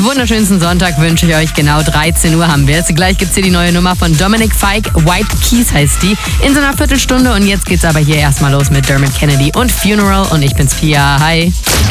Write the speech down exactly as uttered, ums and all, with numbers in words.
wunderschönsten Sonntag wünsche ich euch. Genau dreizehn Uhr haben wir es. Gleich gibt's hier die neue Nummer von Dominic Fike. White Keys heißt die. In so einer Viertelstunde. Und jetzt geht's aber hier erstmal los mit Dermot Kennedy und Funeral. Und ich bin's Pia. Hi.